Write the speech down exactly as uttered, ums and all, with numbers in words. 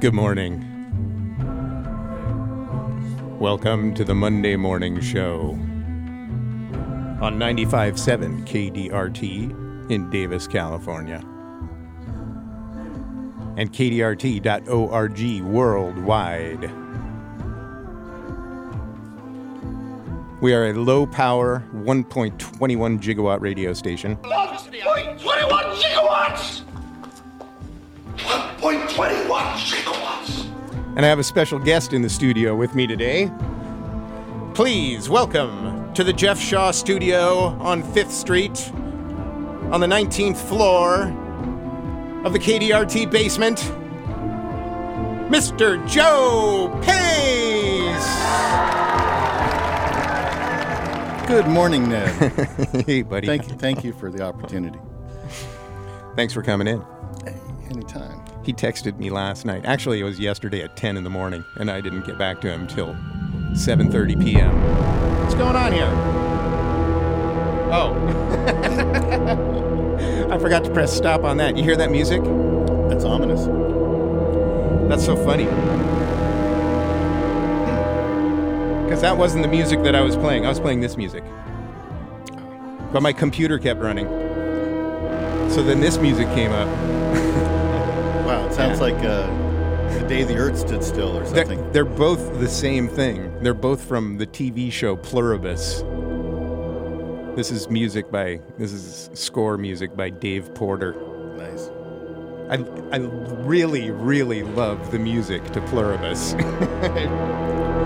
Good morning. Welcome to the Monday Morning Show on ninety-five point seven K D R T in Davis, California, and K D R T dot org worldwide. We are a low-power one point two one gigawatt radio station. one point two one gigawatts! one point two one gigawatts! And I have a special guest in the studio with me today. Please welcome to the Jeff Shaw Studio on fifth Street, on the nineteenth floor of the K D R T basement, Mister Joe Pace! Good morning, Ned. Hey, buddy. Thank you, thank you for the opportunity. Thanks for coming in. Hey, anytime. He texted me last night. Actually, it was yesterday at ten in the morning, and I didn't get back to him till seven thirty p.m. What's going on here? Oh. I forgot to press stop on that. You hear that music? That's ominous. That's so funny. Because that wasn't the music that I was playing. I was playing this music. But my computer kept running. So then this music came up. Wow, it sounds Yeah. like uh, the day the earth stood still or They're, something. they're both the same thing. They're both from the T V show Pluribus. This is music by, this is score music by Dave Porter. Nice. I, I really, really love the music to Pluribus.